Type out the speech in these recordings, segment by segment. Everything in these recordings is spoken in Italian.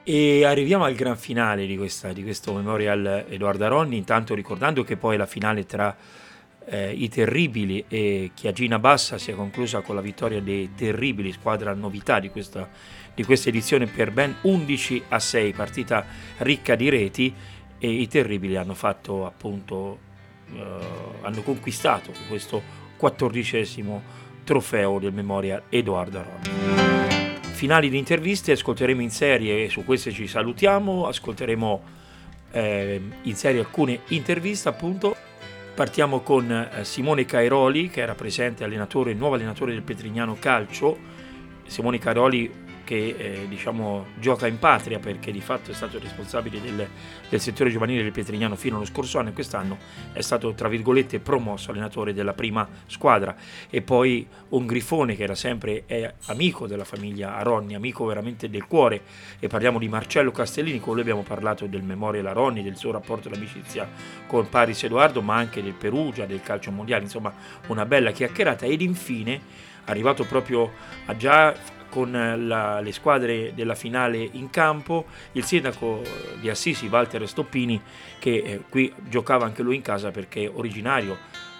E arriviamo al gran finale di questo Memorial Edoardo Aronni, intanto ricordando che poi la finale tra i Terribili e Chiagina Bassa si è conclusa con la vittoria dei Terribili, squadra novità di questa edizione, per ben 11-6, partita ricca di reti, e i Terribili hanno fatto appunto, hanno conquistato questo 14° trofeo del Memorial Edoardo Aronni. Finali di interviste ascolteremo in serie, e su queste ci salutiamo, ascolteremo in serie alcune interviste appunto. Partiamo con Simone Cairoli, che era presente nuovo allenatore del Petrignano Calcio. Simone Cairoli che gioca in patria, perché di fatto è stato responsabile del settore giovanile del Petrignano fino allo scorso anno, e quest'anno è stato tra virgolette promosso allenatore della prima squadra. E poi un grifone che era sempre amico della famiglia Aronni, amico veramente del cuore, e parliamo di Marcello Castellini. Con lui abbiamo parlato del Memorial Aronni, del suo rapporto d'amicizia con Paris Edoardo, ma anche del Perugia, del calcio mondiale, insomma una bella chiacchierata. Ed infine, arrivato proprio a già con le squadre della finale in campo, il sindaco di Assisi, Walter Stoppini, che qui giocava anche lui in casa perché è originario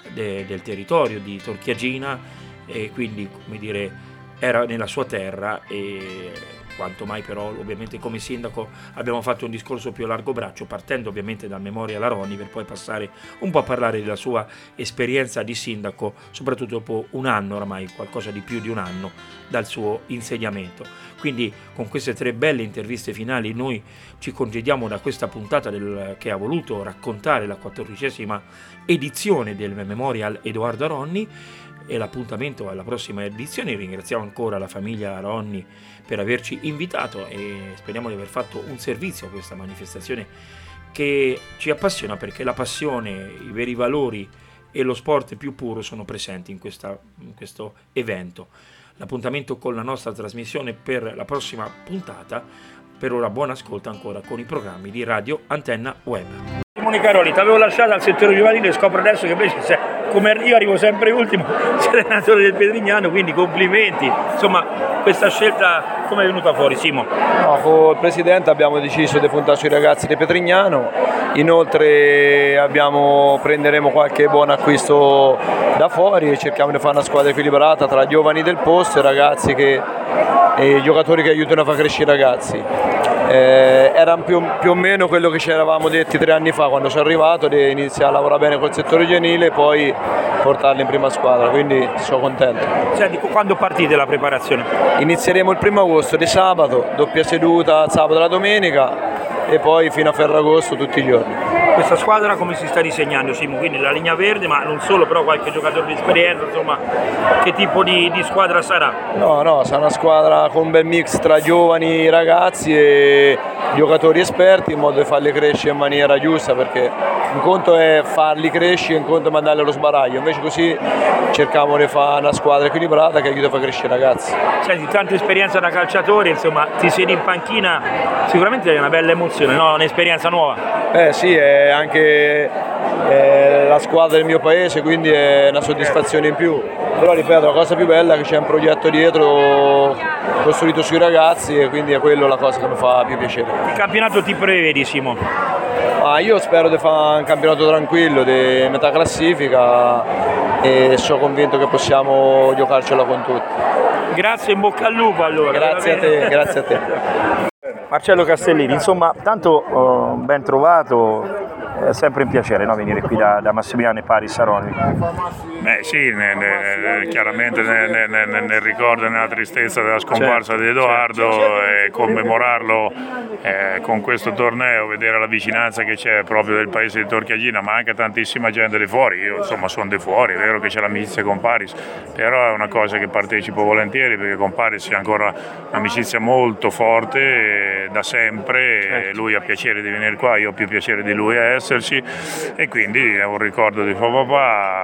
del territorio di Torchiagina, e quindi, come dire, era nella sua terra. E quanto mai però, ovviamente, come sindaco abbiamo fatto un discorso più a largo braccio, partendo ovviamente dal Memorial Aronni, per poi passare un po' a parlare della sua esperienza di sindaco, soprattutto dopo un anno oramai, qualcosa di più di un anno dal suo insediamento. Quindi con queste 3 belle interviste finali noi ci congediamo da questa puntata che ha voluto raccontare la 14ª edizione del Memorial Edoardo Aronni, e l'appuntamento alla prossima edizione. Ringraziamo ancora la famiglia Aronni per averci invitato, e speriamo di aver fatto un servizio a questa manifestazione che ci appassiona, perché la passione, i veri valori e lo sport più puro sono presenti in questo evento. L'appuntamento con la nostra trasmissione per la prossima puntata. Per ora buon ascolto ancora con i programmi di Radio Antenna Web. Simone Cairoli, ti avevo lasciato al settore giovanile, scopro adesso che invece come io arrivo sempre ultimo, sei allenatore del Petrignano, quindi complimenti. Insomma, questa scelta come è venuta fuori, Simo? No, con il presidente abbiamo deciso di puntare sui ragazzi di Petrignano, inoltre prenderemo qualche buon acquisto da fuori e cerchiamo di fare una squadra equilibrata tra giovani del posto e giocatori che aiutano a far crescere i ragazzi. Era più o meno quello che ci eravamo detti 3 anni fa quando sono arrivato, di iniziare a lavorare bene col settore giovanile e poi portarli in prima squadra, quindi sono contento. Senti, quando partite la preparazione? Inizieremo il 1° agosto di sabato, doppia seduta sabato e la domenica, e poi fino a Ferragosto tutti i giorni. Questa squadra come si sta disegnando, Simo? Quindi la linea verde, ma non solo, però qualche giocatore di esperienza, insomma, che tipo di squadra sarà? No, sarà una squadra con un bel mix tra giovani ragazzi e giocatori esperti, in modo da farli crescere in maniera giusta, perché un conto è farli crescere, un conto è mandarli allo sbaraglio, invece così cerchiamo di fare una squadra equilibrata che aiuta a far crescere i ragazzi. Senti, tanta esperienza da calciatore, insomma, ti siedi in panchina, sicuramente è una bella emozione, no? Un'esperienza nuova. Sì, è anche la squadra del mio paese, quindi è una soddisfazione in più. Però ripeto, la cosa più bella è che c'è un progetto dietro costruito sui ragazzi, e quindi è quello la cosa che mi fa più piacere. Il campionato ti prevedi, Simo? Io spero di fare un campionato tranquillo, di metà classifica, e sono convinto che possiamo giocarcela con tutti. Grazie, in bocca al lupo allora. Grazie a te. Marcello Castellini, insomma, tanto ben trovato, è sempre un piacere, no, venire qui da Massimiliano e Paris Aronni. Sì, chiaramente nel ricordo e nella tristezza della scomparsa di Edoardo, e commemorarlo con questo torneo, vedere la vicinanza che c'è proprio del paese di Torchiagina, ma anche tantissima gente di fuori. Io insomma sono di fuori, è vero che c'è l'amicizia con Paris, però è una cosa che partecipo volentieri, perché con Paris c'è ancora un'amicizia molto forte da sempre. Lui ha piacere di venire qua, io ho più piacere di lui a esserci, e quindi è un ricordo di suo papà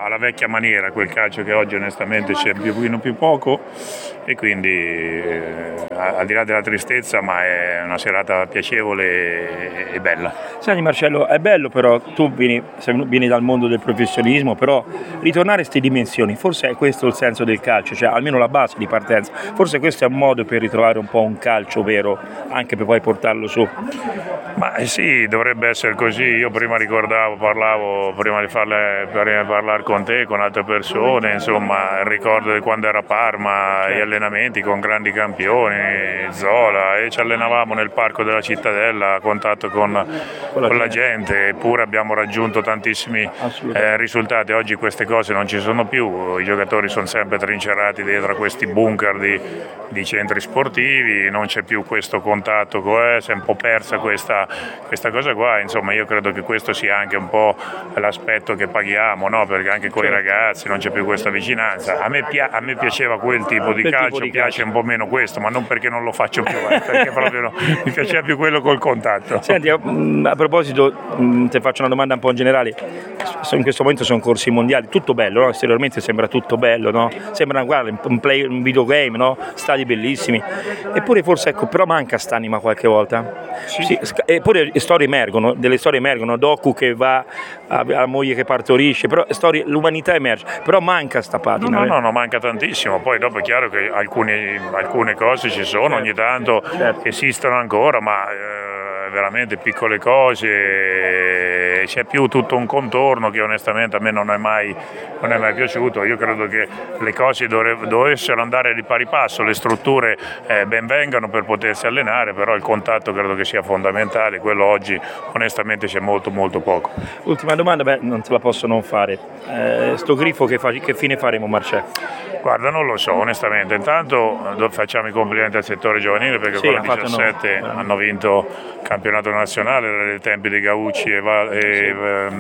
alla vecchia maniera, quel calcio che oggi onestamente c'è più poco, e quindi al di là della tristezza, ma è una serata piacevole e bella. Senti Marcello, è bello però, tu vieni dal mondo del professionismo, però ritornare a queste dimensioni, forse è questo il senso del calcio, cioè almeno la base di partenza, forse questo è un modo per ritrovare un po' un calcio vero, anche per poi portarlo su. Ma sì, dovrebbe essere così. Io prima parlavo prima di parlare con te, con altre persone, insomma, il ricordo di quando era a Parma, gli allenamenti con grandi campioni, Zola, e ci allenavamo nel parco della Cittadella a contatto con la gente, eppure abbiamo raggiunto tantissimi risultati. Oggi queste cose non ci sono più, i giocatori sono sempre trincerati dietro a questi bunker di centri sportivi, non c'è più questo contatto, si è un po' persa questa cosa qua. Insomma, io credo che questo sia anche un po' l'aspetto che paghiamo, no? Perché anche con i ragazzi non c'è più questa vicinanza. A me piaceva quel tipo di calcio, piace un po' meno questo, ma non perché non lo faccio più, perché proprio mi piaceva più quello col contatto. Senti, a proposito, ti faccio una domanda un po' in generale. In questo momento sono corsi mondiali, tutto bello, no? Esteriormente sembra tutto bello, no? Sembra un videogame, no? Stadi bellissimi, eppure forse, ecco, però manca st'anima qualche volta. Sì. Eppure delle storie emergono, Doku che va alla moglie che partorisce, però l'umanità emerge, però manca sta patina. No, manca tantissimo. Poi dopo è chiaro che alcune cose ci sono, ogni tanto esistono ancora, ma veramente piccole cose, c'è più tutto un contorno che onestamente a me non è mai piaciuto. Io credo che le cose dovessero andare di pari passo, le strutture ben vengano per potersi allenare, però il contatto credo che sia fondamentale, quello oggi onestamente c'è molto poco. Ultima domanda, non te la posso non fare, sto grifo che fine faremo, Marcello? Guarda, non lo so onestamente. Intanto facciamo i complimenti al settore giovanile, perché con la 17 hanno vinto il campionato nazionale, era dei tempi di Gaucci e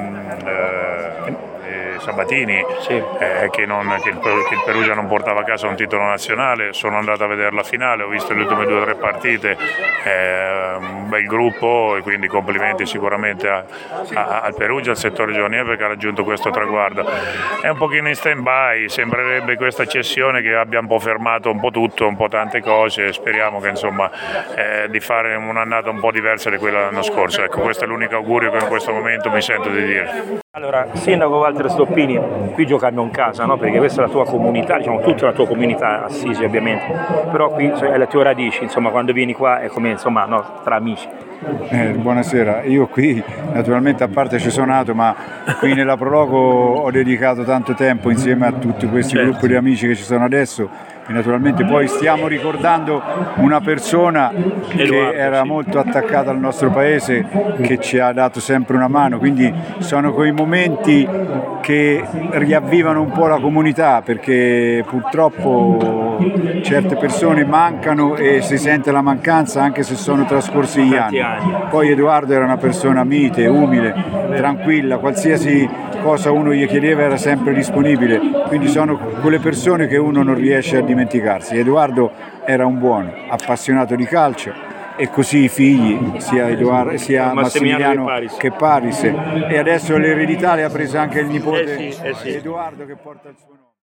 Sabatini, che il Perugia non portava a casa un titolo nazionale. Sono andato a vedere la finale, ho visto le ultime 2 o 3 partite, un bel gruppo, e quindi complimenti sicuramente al Perugia, al settore giovanile, perché ha raggiunto questo traguardo. È un pochino in stand by, sembrerebbe questa cessione che abbia un po' fermato un po' tutto, un po' tante cose. Speriamo che insomma di fare un'annata un po' diversa di quella dell'anno scorso. Ecco, questo è l'unico augurio che in questo momento mi sento di dire. Allora, Sindaco Walter Stoppini, qui giochiamo in casa, no? Perché questa è la tua comunità, diciamo tutta la tua comunità, Assisi ovviamente, però qui è le tue radici, insomma, quando vieni qua è come, insomma, no, tra amici. Buonasera, io qui naturalmente, a parte ci sono nato, ma qui nella Prologo ho dedicato tanto tempo insieme a tutti questi gruppi di amici che ci sono adesso, e naturalmente poi stiamo ricordando una persona che era molto attaccata al nostro paese, che ci ha dato sempre una mano, quindi sono quei momenti che riavvivano un po' la comunità, perché purtroppo certe persone mancano e si sente la mancanza anche se sono trascorsi gli anni. Poi Edoardo era una persona mite, umile, tranquilla, qualsiasi cosa uno gli chiedeva era sempre disponibile, quindi sono quelle persone che uno non riesce a dimenticarsi. Edoardo era un buono, appassionato di calcio, e così i figli, sia Massimiliano che Paris, e adesso l'eredità le ha presa anche il nipote Edoardo, che porta il suo nome.